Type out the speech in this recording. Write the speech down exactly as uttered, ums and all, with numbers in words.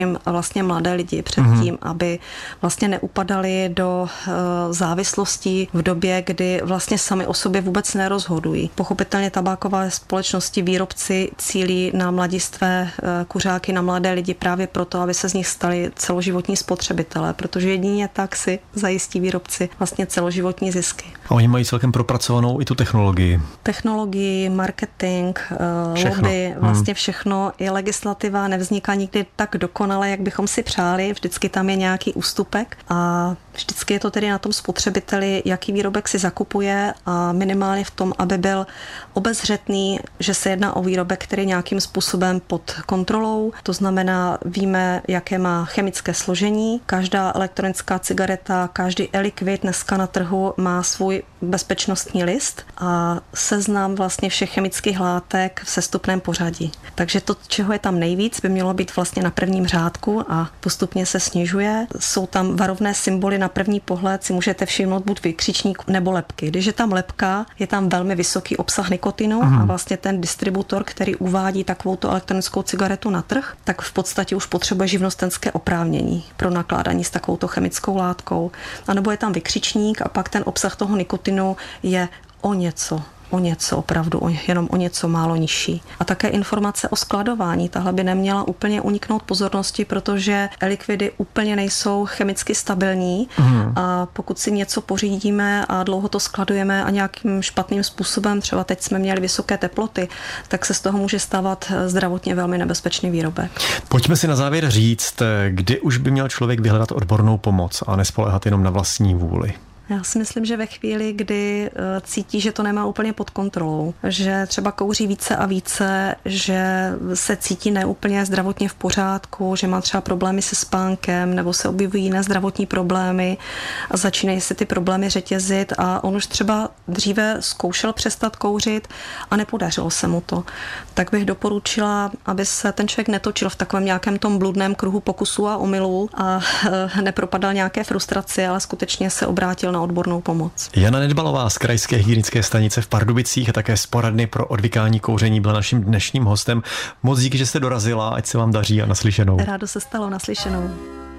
vlastně mladé lidi před tím, mm-hmm. aby vlastně neupadali do uh, závislostí v době, kdy vlastně sami o sobě vůbec nerozhodují. Pochopitelně tabákové společnosti, výrobci cílí na mladistvé uh, kuřáky, na mladé lidi právě proto, aby se z nich stali celoživotní spotřebitelé, protože jedině tak si zajistí výrobci vlastně celoživotní zisky. A oni mají celkem propracovanou i tu technologii. Technologii, marketing, uh, lobby, vlastně všechno. I legislativa nevzniká nikdy tak dokonale, jak bychom si přáli. Vždycky tam je nějaký ústupek a vždycky je to tedy na tom spotřebiteli, jaký výrobek si zakupuje a minimálně v tom, aby byl obezřetný, že se jedná o výrobek, který je nějakým způsobem pod kontrolou. To znamená, víme, jaké má chemické složení. Každá elektronická cigareta, každý e-liquid dneska na trhu má svůj bezpečnostní list a seznam vlastně všech chemických látek v sestupném pořadí. Takže to, čeho je tam nejvíc, by mělo být vlastně na prvním řádku a postupně se snižuje. Jsou tam varovné symboly, na první pohled si můžete všimnout buď vykřičník nebo lepky. Když je tam lepka, je tam velmi vysoký obsah nikotinu Aha. a vlastně ten distributor, který uvádí takovouto elektronickou cigaretu na trh, tak v podstatě už potřebuje živnostenské oprávnění pro nakládání s takovouto chemickou látkou. A nebo je tam vykřičník a pak ten obsah toho nikotinu je o něco. o něco opravdu, o, jenom o něco málo nižší. A také informace o skladování. Tahle by neměla úplně uniknout pozornosti, protože e-likvidy úplně nejsou chemicky stabilní mm. a pokud si něco pořídíme a dlouho to skladujeme a nějakým špatným způsobem, třeba teď jsme měli vysoké teploty, tak se z toho může stávat zdravotně velmi nebezpečný výrobek. Pojďme si na závěr říct, kdy už by měl člověk vyhledat odbornou pomoc a nespoléhat jenom na vlastní vůli. Já si myslím, že ve chvíli, kdy cítí, že to nemá úplně pod kontrolou, že třeba kouří více a více, že se cítí neúplně zdravotně v pořádku, že má třeba problémy se spánkem nebo se objevují jiné zdravotní problémy a začínají se ty problémy řetězit a on už třeba dříve zkoušel přestat kouřit a nepodařilo se mu to. Tak bych doporučila, aby se ten člověk netočil v takovém nějakém tom bludném kruhu pokusů a omylů a nepropadal nějaké frustraci, ale skutečně se obrátil na odbornou pomoc. Jana Nedbalová z Krajské hygienické stanice v Pardubicích a také z poradny pro odvykání kouření byla naším dnešním hostem. Moc díky, že jste dorazila, ať se vám daří a naslyšenou. Rádo se stalo, naslyšenou.